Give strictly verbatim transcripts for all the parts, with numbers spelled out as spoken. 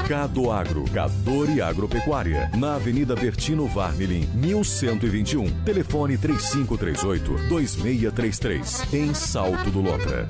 Cado Agro, Cadore Agropecuária, na Avenida Bertino Varmelin, mil cento e vinte e um. Telefone três cinco três oito, dois seis três três, em Salto do Lontra.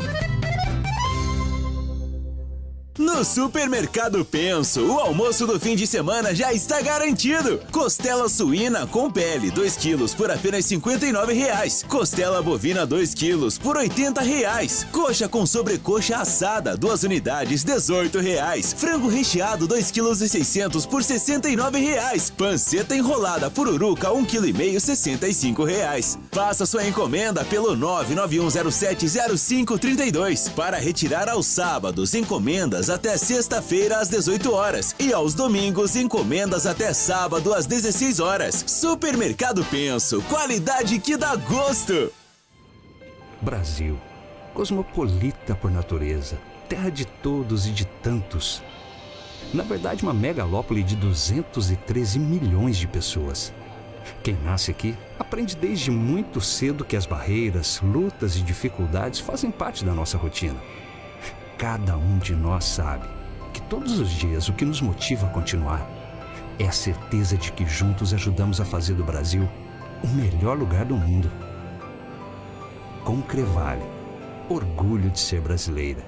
No Supermercado Penso, o almoço do fim de semana já está garantido. Costela suína com pele, dois quilos por apenas cinquenta e nove reais. Costela bovina, dois quilos por oitenta reais. Coxa com sobrecoxa assada, duas unidades, dezoito reais. Frango recheado, dois quilos e seiscentos por sessenta e nove reais. Panceta enrolada pururuca, um quilo e meio, sessenta e cinco reais. Faça sua encomenda pelo nove nove um zero sete zero cinco três dois. Para retirar aos sábados, encomendas até sexta-feira às dezoito horas e aos domingos encomendas até sábado às dezesseis horas. Supermercado Penso, qualidade que dá gosto. Brasil, cosmopolita por natureza, terra de todos e de tantos. Na verdade, uma megalópole de duzentos e treze milhões de pessoas. Quem nasce aqui aprende desde muito cedo que as barreiras, lutas e dificuldades fazem parte da nossa rotina. Cada um de nós sabe que todos os dias o que nos motiva a continuar é a certeza de que juntos ajudamos a fazer do Brasil o melhor lugar do mundo. Concrevale, orgulho de ser brasileira.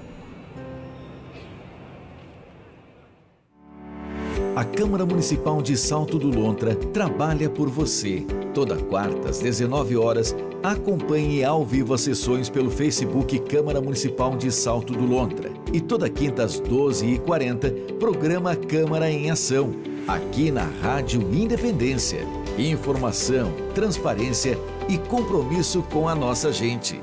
A Câmara Municipal de Salto do Lontra trabalha por você. Toda quarta, às dezenove horas, acompanhe ao vivo as sessões pelo Facebook Câmara Municipal de Salto do Lontra. E toda quinta, às doze e quarenta, programa Câmara em Ação, aqui na Rádio Independência. Informação, transparência e compromisso com a nossa gente.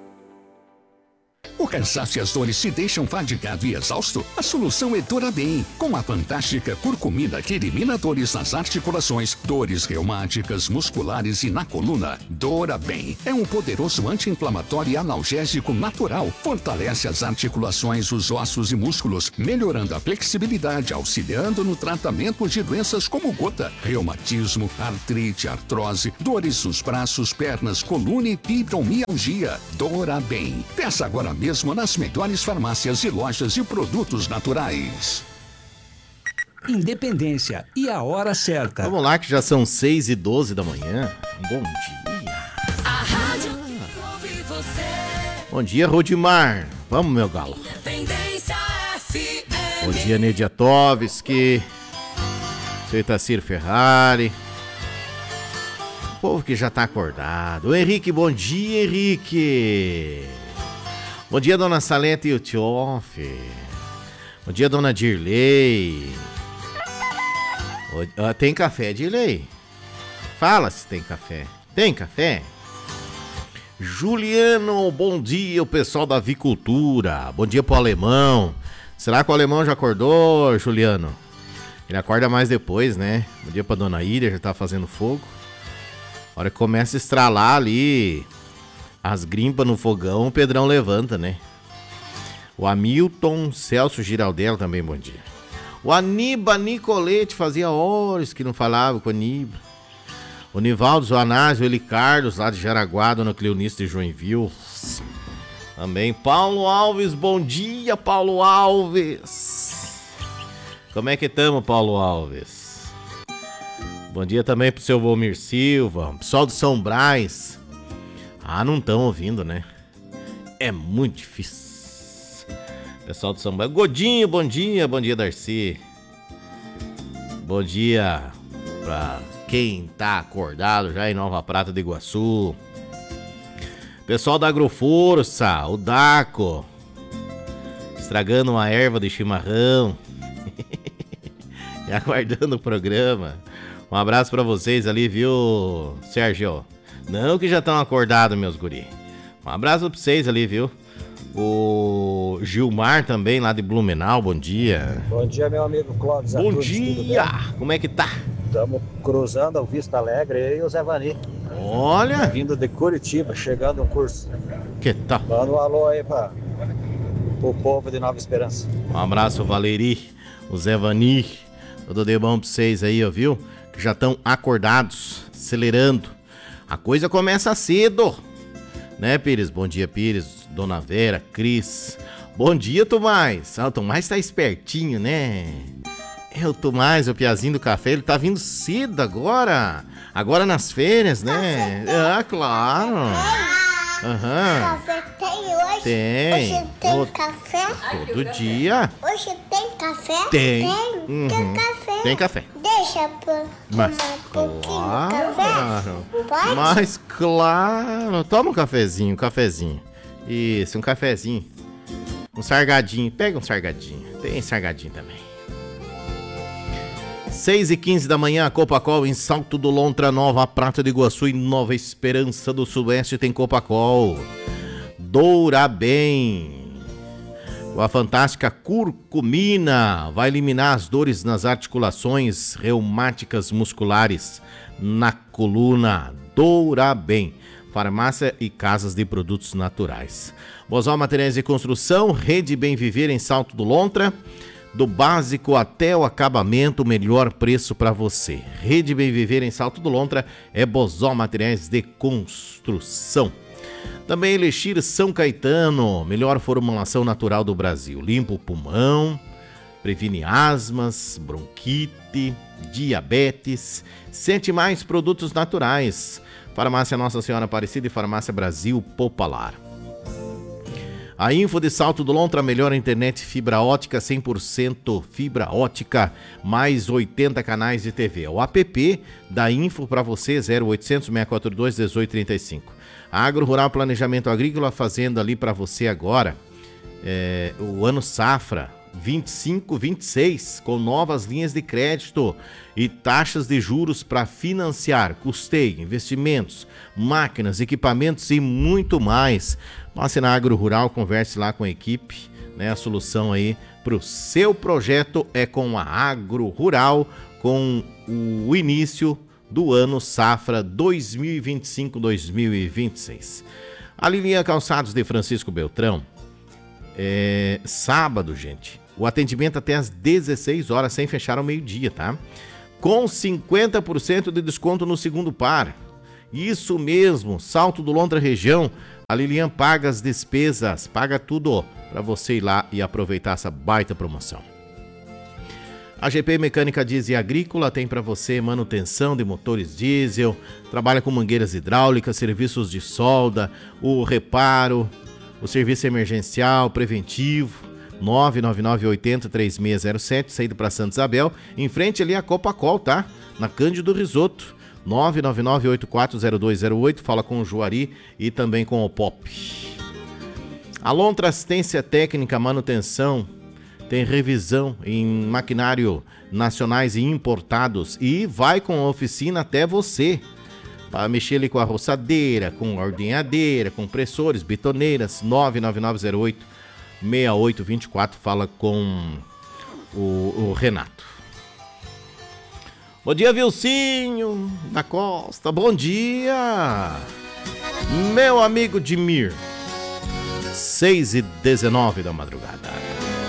O cansaço e as dores te deixam fadigado e exausto? A solução é Dorabem, com a fantástica curcumina que elimina dores nas articulações, dores reumáticas, musculares e na coluna. Dorabem é um poderoso anti-inflamatório e analgésico natural. Fortalece as articulações, os ossos e músculos, melhorando a flexibilidade, auxiliando no tratamento de doenças como gota, reumatismo, artrite, artrose, dores nos braços, pernas, coluna e fibromialgia. Dorabem. Peça agora mesmo nas melhores farmácias e lojas de produtos naturais. Independência e a hora certa. Vamos lá, que já são seis e doze da manhã. Bom dia. A rádio ouve você. Bom dia, Rodimar. Vamos, meu galo. Independência F M. Bom dia, Nediatovski. Seu Itacir Ferrari. O povo que já tá acordado. O Henrique, bom dia, Henrique. Bom dia, dona Saleta e o Tioff. Bom dia, dona Dirley. Tem café, Dirley? Fala se tem café. Tem café? Juliano, bom dia, o pessoal da avicultura. Bom dia pro alemão. Será que o alemão já acordou, Juliano? Ele acorda mais depois, né? Bom dia pra dona Ida, já tá fazendo fogo. A hora que começa a estralar ali as grimpas no fogão, o Pedrão levanta, né? O Hamilton Celso Giraldella também, bom dia. O Aníbal Nicolete, fazia horas que não falava com o Aníbal. O Nivaldo Zoanásio, o Eli Carlos, lá de Jaraguá, dona Cleonice de Joinville. Também Paulo Alves, bom dia, Paulo Alves. Como é que estamos, Paulo Alves? Bom dia também pro seu Volmir Silva, pessoal do São Brás. Ah, não estão ouvindo, né? É muito difícil. Pessoal do São Paulo. Godinho, bom dia. Bom dia, Darcy. Bom dia pra quem tá acordado já em Nova Prata do Iguaçu. Pessoal da Agroforça, o Daco. Estragando uma erva de chimarrão. E aguardando o programa. Um abraço pra vocês ali, viu, Sérgio? Não que já estão acordados, meus guri. Um abraço pra vocês ali, viu? O Gilmar também, lá de Blumenau, bom dia. Bom dia, meu amigo Clóvis. Bom Artunes, dia! Como é que tá? Estamos cruzando ao Vista Alegre, eu e o Zé Vani. Olha! Vindo de Curitiba, chegando um curso. Que tal? Manda um alô aí pra o povo de Nova Esperança. Um abraço, Valeri, o Zé Vani. Tudo de bom pra vocês aí, ó, viu? Que já estão acordados, acelerando. A coisa começa cedo, né, Pires? Bom dia, Pires, Dona Vera, Cris. Bom dia, Tomás. Ah, o Tomás tá espertinho, né? Eu tô mais, o Piazinho do café, ele tá vindo cedo agora. Agora nas férias, né? Ah, claro. Aham. Café tem hoje? Tem. Hoje tem O- café? Todo dia. Hoje tem café? Tem. Tem, Uhum. tem café. Tem café. Deixa pra Mas tomar um pouquinho claro. café? Pode? Mas claro. Toma um cafezinho, um cafezinho. Isso, um cafezinho. Um sargadinho. Pega um sargadinho. Tem sargadinho também. seis e quinze da manhã, Copacol em Salto do Lontra, Nova Prata de Iguaçu e Nova Esperança do Sudoeste tem Copacol. Doura Bem. Com a fantástica curcumina, vai eliminar as dores nas articulações reumáticas musculares, na coluna. Doura Bem. Farmácia e casas de produtos naturais. Bozal Materiais de Construção, Rede Bem Viver em Salto do Lontra. Do básico até o acabamento, o melhor preço para você. Rede Bem Viver em Salto do Lontra é Bozal Materiais de Construção. Também Elixir São Caetano, melhor formulação natural do Brasil. Limpa o pulmão, previne asmas, bronquite, diabetes. Sente mais produtos naturais. Farmácia Nossa Senhora Aparecida e Farmácia Brasil Popular. A Info de Salto do Lontra, melhor internet fibra ótica, cem por cento fibra ótica, mais oitenta canais de T V. O app da Info para você, zero oitocentos, seiscentos e quarenta e dois, dezoito trinta e cinco. Agro Rural Planejamento Agrícola fazendo ali para você agora é, o ano safra vinte e cinco, vinte e seis, com novas linhas de crédito e taxas de juros para financiar, custeio, investimentos, máquinas, equipamentos e muito mais. Passe na Agro Rural, converse lá com a equipe, né? A solução aí para o seu projeto é com a Agro Rural, com o início do ano safra dois mil e vinte e cinco, dois mil e vinte e seis. A Lilinha Calçados de Francisco Beltrão, é sábado, gente. O atendimento até às dezesseis horas, sem fechar ao meio-dia, tá? Com cinquenta por cento de desconto no segundo par. Isso mesmo, Salto do Lontra região. A Lilian paga as despesas, paga tudo para você ir lá e aproveitar essa baita promoção. A G P Mecânica Diesel e Agrícola tem para você manutenção de motores diesel, trabalha com mangueiras hidráulicas, serviços de solda, o reparo, o serviço emergencial, preventivo, nove nove nove oito zero três seis zero sete, saída para Santa Isabel, em frente ali a Copacol, tá? Na Cândido Risoto, nove nove nove oito quatro zero dois zero oito, fala com o Juari e também com o Pop. A Lontra Assistência Técnica Manutenção tem revisão em maquinário nacionais e importados e vai com a oficina até você. Para mexer ali com a roçadeira, com a ordenhadeira, compressores, betoneiras, nove nove nove zero oito seis oito dois quatro, fala com o, o Renato. Bom dia, Vilcinho da Costa, bom dia, meu amigo Dimir, seis e dezenove da madrugada.